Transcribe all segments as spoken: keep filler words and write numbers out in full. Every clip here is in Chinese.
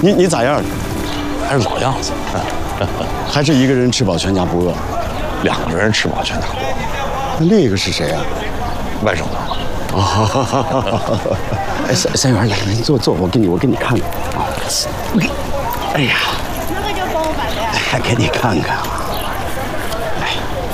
你你咋样？ 还是老样子， 还是一个人吃饱全家不饿？ 两个人吃饱全家不饿。 那另一个是谁啊？ 外甥的。 哦，哎，三三元，来来，你坐坐，我给你我给你看看啊。哎呀， 那个叫帮我买的呀？ 还给你看看啊。哎，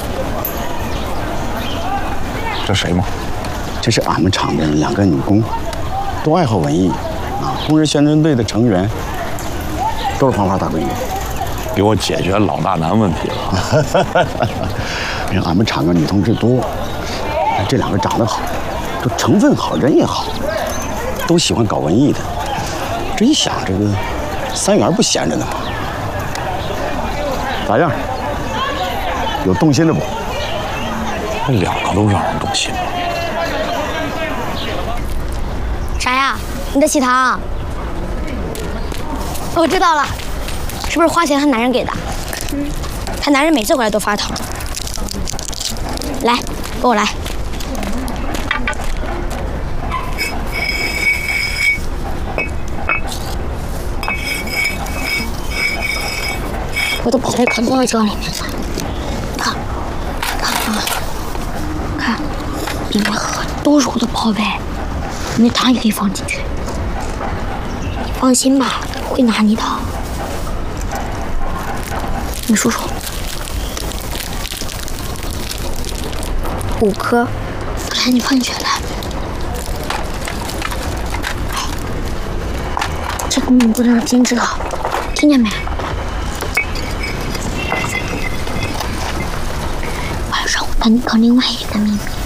这谁吗？ 这是俺们厂的两个女工，都爱好文艺啊，工人宣传队的成员，都是黄花大闺女。 给我解决老大难问题了。 人俺们厂的女同志多，这两个长得好，这成分好，人也好，都喜欢搞文艺的。这一想，这个三元不闲着呢吗？咋样？有动心的不？ 这两个都让人动心了。 啥呀？你的喜糖？我知道了，是不是花钱她男人给的？嗯，她男人每次回来都发糖。来，跟我来。我的宝贝可都在这里面呢，看，看啊，看，里面很多是我的宝贝，你的糖也可以放进去。你放心吧，我会拿你的。你数数，五颗，来，你放进去来。这个你不能让金知道，听见没？晚上我带你搞另外一个秘密。